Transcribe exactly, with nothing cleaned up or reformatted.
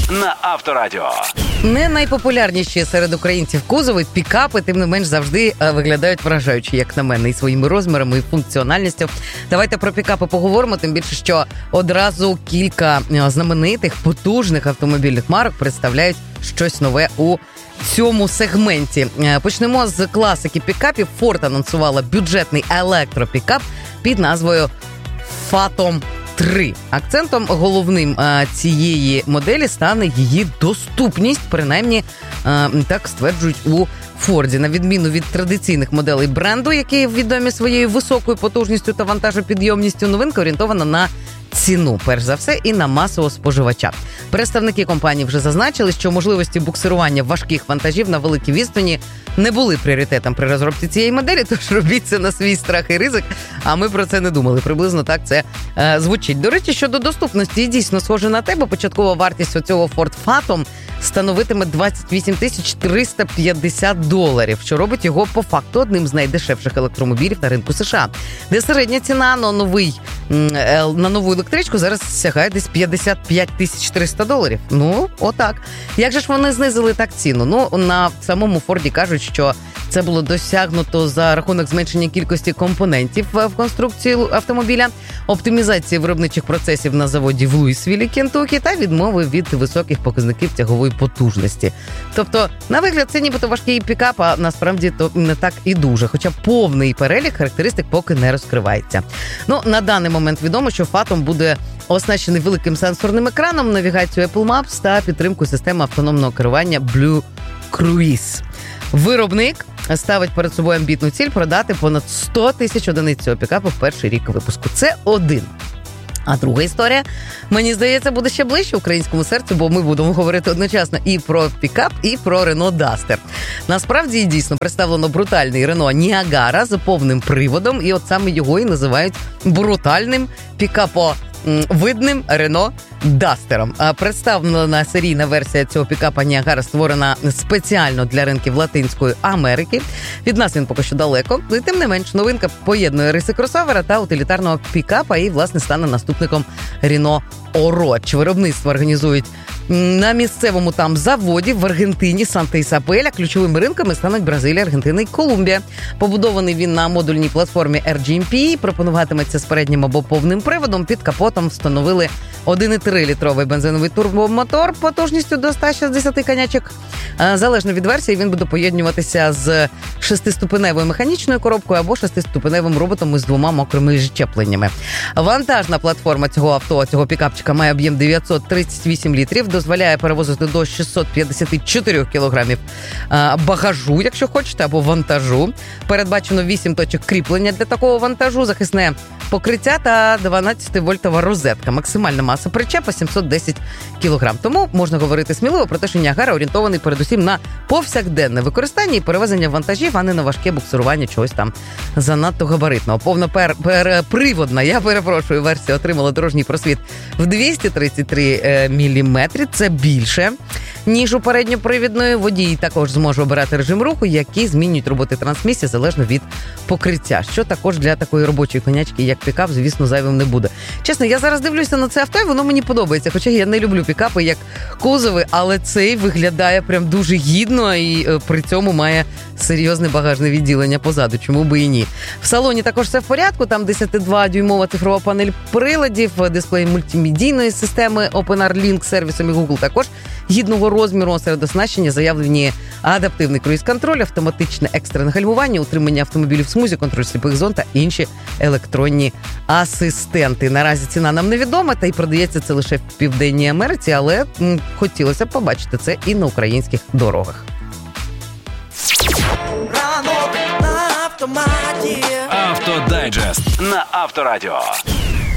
на Авторадіо. Не найпопулярніші серед українців кузови, пікапи, тим не менш, завжди виглядають вражаючи, як на мене, і своїми розмірами, і функціональністю. Давайте про пікапи поговоримо, тим більше, що одразу кілька знаменитих, потужних автомобільних марок представляють щось нове у цьому сегменті. Почнемо з класики пікапів. Ford анонсувала бюджетний електропікап під назвою Phantom три. Акцентом головним а, цієї моделі стане її доступність, принаймні а, так стверджують у Форді. На відміну від традиційних моделей бренду, які відомі своєю високою потужністю та вантажопідйомністю, новинка орієнтована на ціну, перш за все, і на масового споживача. Представники компанії вже зазначили, що можливості буксирування важких вантажів на великій відстані не були пріоритетом при розробці цієї моделі, тож робіть це на свій страх і ризик, а ми про це не думали. Приблизно так це е, звучить. До речі, щодо доступності, дійсно схоже на те, бо початкова вартість оцього Ford Phantom становитиме двадцять вісім тисяч триста п'ятдесят доларів, що робить його по факту одним з найдешевших електромобілів на ринку США, де середня ціна на новий на нову електричку зараз сягає десь п'ятдесят п'ять тисяч триста доларів. Ну, отак. Як же ж вони знизили так ціну? Ну, на самому Форді кажуть, що це було досягнуто за рахунок зменшення кількості компонентів в конструкції автомобіля, оптимізації виробничих процесів на заводі в Луїсвілі, Кентукі, та відмови від високих показників тягової потужності. Тобто, на вигляд, це нібито важкий пікап, а насправді то не так і дуже, хоча повний перелік характеристик поки не розкривається. Ну, на даний момент відомо, що Phantom буде оснащений великим сенсорним екраном, навігацією Apple Maps та підтримкою системи автономного керування Blue Cruise. Виробник ставить перед собою амбітну ціль продати понад сто тисяч одиниць цього пікапу в перший рік випуску. Це один. А друга історія, мені здається, буде ще ближче українському серцю, бо ми будемо говорити одночасно і про пікап, і про Renault Duster. Насправді, дійсно, представлено брутальний Renault Ніагара з повним приводом, і от саме його і називають брутальним пікапо видним Renault Duster. Представлена серійна версія цього пікапа Ніагара створена спеціально для ринків Латинської Америки. Від нас він поки що далеко. І тим не менш, новинка поєднує риси кросовера та утилітарного пікапа і, власне, стане наступником Renault Oroch. Виробництво організують на місцевому там заводі в Аргентині, Санта-Ісабеля. Ключовими ринками стануть Бразилія, Аргентина і Колумбія. Побудований він на модульній платформі ар джі ем пі, пропонуватиметься з переднім або повним приводом. Під капотом встановили один і три літровий бензиновий турбомотор потужністю до ста шістдесят конячок. Залежно від версії, він буде поєднуватися з шестиступеневою механічною коробкою або шестиступеневим роботом із двома мокрими щепленнями. Вантажна платформа цього авто, цього пікапчика, має об'єм дев'ятсот тридцять вісім літрів, дозволяє перевозити до шістсот п'ятдесят чотири кілограмів багажу, якщо хочете, або вантажу. Передбачено вісім точок кріплення для такого вантажу, захисне покриття та дванадцятивольтова розетка. Максимальна маса причепа сімсот десять кілограм. Тому можна говорити сміливо про те, що Ніагара орієнтований передусім на повсякденне використання і перевезення вантажів, а не на важке буксирування чогось там занадто габаритного. Повноприводна, я перепрошую, версія отримала дорожній просвіт в двісті тридцять три міліметри. Це більше, ніж у передньопривідної. Водій також зможе обирати режим руху, який змінюють роботи трансмісії залежно від покриття, що також для такої робочої конячки, як пікап, звісно, зайвим не буде. Чесно, я зараз дивлюся на це авто, і воно мені подобається, хоча я не люблю пікапи як кузови, але цей виглядає прям дуже гідно і е, при цьому має серйозне багажне відділення позаду, чому би і ні. В салоні також все в порядку, там десятидводюймова цифрова панель приладів, дисплей мультимедійної системи OpenR-Link з сервісом і Google також гідного розміру. Серед оснащення заявлені адаптивний круїз-контроль, автоматичне екстрене гальмування, утримання автомобілів в смузі, контроль сліпих зон та інші електронні асистенти. Наразі ціна нам невідома, та й продається це лише в Південній Америці, але м, хотілося б побачити це і на українських дорогах. Автодайджест на Авторадіо.